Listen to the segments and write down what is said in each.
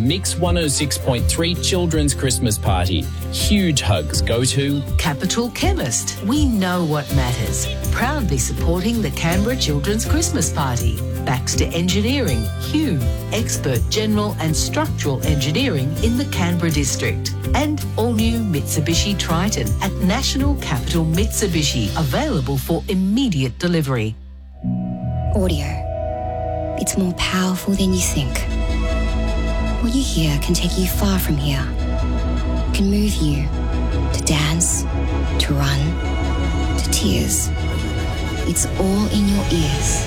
Mix 106.3 Children's Christmas Party. Huge hugs go to Capital Chemist. We know what matters. Proudly supporting the Canberra Children's Christmas Party. Baxter Engineering, Hume, expert general and structural engineering in the Canberra district. And all-new Mitsubishi Triton at National Capital Mitsubishi, available for immediate delivery. Audio. It's more powerful than you think. What you hear can take you far from here. It can move you to dance, to run, to tears. It's all in your ears.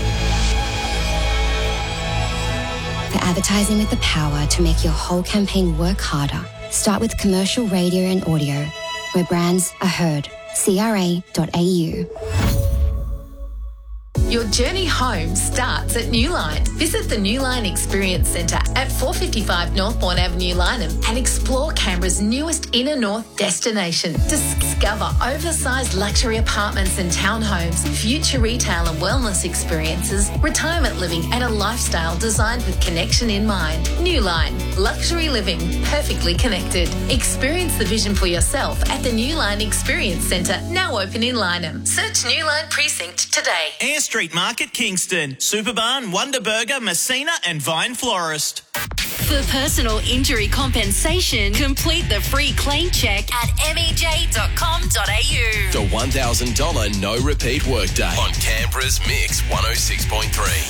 For advertising with the power to make your whole campaign work harder, start with commercial radio and audio, where brands are heard. CRA.au. Your journey home starts at Newline. Visit the Newline Experience Centre at 455 Northbourne Avenue, Lyneham, and explore Canberra's newest inner north destination. Discover oversized luxury apartments and townhomes, future retail and wellness experiences, retirement living, and a lifestyle designed with connection in mind. Newline, luxury living, perfectly connected. Experience the vision for yourself at the Newline Experience Centre, now open in Lyneham. Search Newline Precinct today. Air Street Market, Kingston. Superbarn, Wonder Burger, Messina and Vine Florist. For personal injury compensation, complete the free claim check at mej.com.au. The $1,000 no repeat workday on Canberra's Mix 106.3.